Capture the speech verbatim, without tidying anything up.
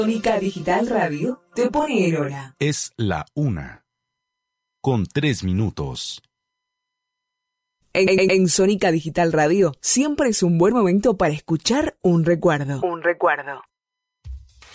Sónica Digital Radio te pone en hora. Es la una, con tres minutos. En, en, en Sónica Digital Radio siempre es un buen momento para escuchar un recuerdo. Un recuerdo.